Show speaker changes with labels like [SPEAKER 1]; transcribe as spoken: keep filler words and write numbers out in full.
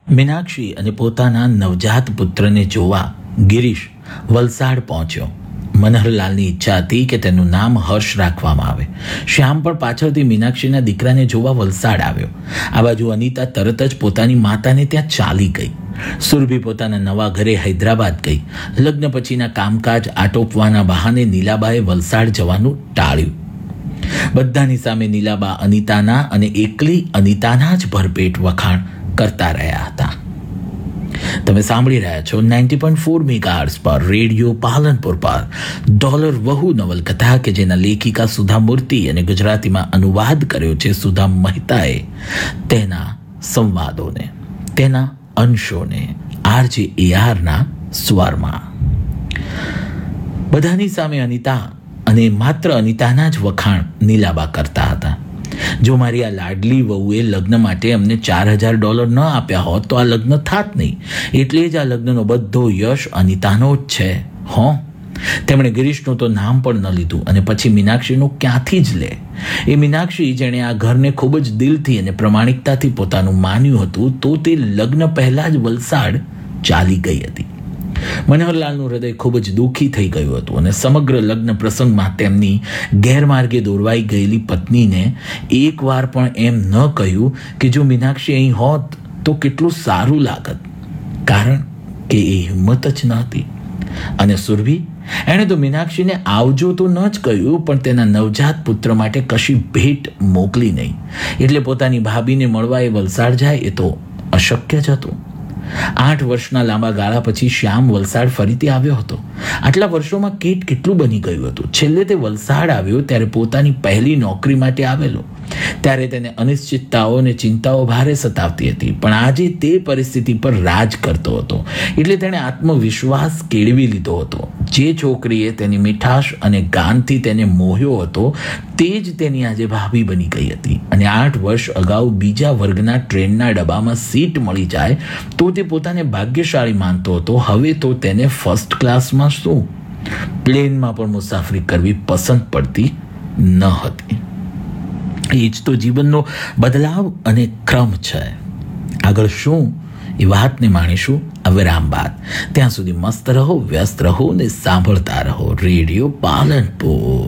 [SPEAKER 1] મીનાક્ષી અને પોતાના નવજાત પુત્રને જોવા ગિરીશ વલસાડ પહોંચ્યો. મનહરલાલની ઈચ્છા હતી કે તેનું નામ હર્ષ રાખવામાં આવે. શ્યામ પણ પાછળથી મીનાક્ષીના દીકરાને જોવા વલસાડ આવ્યો. આ બાજુ અનિતા તરત જ પોતાની માતાને ત્યાં ચાલી ગઈ. સુરભી પોતાના નવા ઘરે હૈદરાબાદ ગઈ. લગ્ન પછીના કામકાજ આટોપવાના બહાને નીલાબાએ વલસાડ જવાનું ટાળ્યું. બધાની સામે નીલાબા અનિતાના અને એકલી અનિતાના જ ભરપેટ વખાણ કરતા રહ્યા હતા. તમે સાંભળી રહ્યા છો નાઇન્ટી પોઈન્ટ ફોર મેગાહર્ટ્ઝ પર રેડિયો પાલનપુર પર ડોલર વહુ નવલકથા કે જેના લેખિકા સુધા મૂર્તિ અને ગુજરાતીમાં અનુવાદ કર્યો છે સુધા મહેતાએ. તેના સંવાદોને, તેના અંશોને આરજે એઆરના સ્વરમાં. બધાની સામે અનિતા અને માત્ર અનિતાના જ વખાણ નીલાબા કરતા હતા. જો મારી આ લાડલી વહુએ લગ્ન માટે અમને ચાર હજાર ડોલર ન આપ્યા હોત તો આ લગ્ન થાત નહીં. એટલે જ આ લગ્નનો બધો યશ અનિતાનો જ છે. હો, તેમણે ગિરીશનું તો નામ પણ ન લીધું અને પછી મીનાક્ષીનું ક્યાંથી જ લે? એ મીનાક્ષી જેણે આ ઘરને ખૂબ જ દિલથી અને પ્રમાણિકતાથી પોતાનું માન્યું હતું, તો તે લગ્ન પહેલા જ વલસાડ ચાલી ગઈ હતી. મનોહરલાલનું હૃદય ખૂબ જ દુઃખી થઈ ગયું હતું અને સમગ્ર લગ્ન પ્રસંગમાં તેમની ગેરમાર્ગે દોરવાઈ ગયેલી પત્નીને એક વાર પણ એમ ન કહ્યું કે જો મીનાક્ષી અહીં હોત તો કેટલું સારું લાગત, કારણ કે એ હિંમત જ ન હતી. અને સુરભી, એણે તો મીનાક્ષીને આવજો તો ન જ કહ્યું, પણ તેના નવજાત પુત્ર માટે કશી ભેટ મોકલી નહીં. એટલે પોતાની ભાભીને મળવા એ વલસાડ જાય એ તો અશક્ય જ હતું. આઠ વર્ષના લાંબા ગાળા પછી શ્યામ વલસાડ ફરીથી આવ્યો હતો. આટલા વર્ષોમાં કેટ કેટલું બની ગયું હતું. છેલ્લે તે વલસાડ આવ્યો ત્યારે પોતાની પહેલી નોકરી માટે આવેલો. ત્યારે તેને અનિશ્ચિતતાઓ અને ચિંતાઓ ભારે સતાવતી હતી, પણ આજે તે પરિસ્થિતિ પર રાજ કરતો હતો. એટલે તેણે આત્મવિશ્વાસ કેળવી લીધો હતો. જે છોકરીએ તેની મીઠાશ અને ગાનથી તેને મોહ્યો હતો તે જ તેની આજે ભાભી બની ગઈ હતી. અને આઠ વર્ષ અગાઉ બીજા વર્ગના ટ્રેનના ડબ્બામાં સીટ મળી જાય તો તે પોતાને ભાગ્યશાળી માનતો હતો. હવે તો તેને ફર્સ્ટ ક્લાસમાં શું, પ્લેનમાં પણ મુસાફરી કરવી પસંદ પડતી ન હતી. એ જ તો જીવનનો બદલાવ અને ક્રમ છે. આગળ શું એ વાતને માણીશું આ વિરામ બાદ. ત્યાં સુધી મસ્ત રહો, વ્યસ્ત રહો ને સાંભળતા રહો રેડિયો પાલનપુર.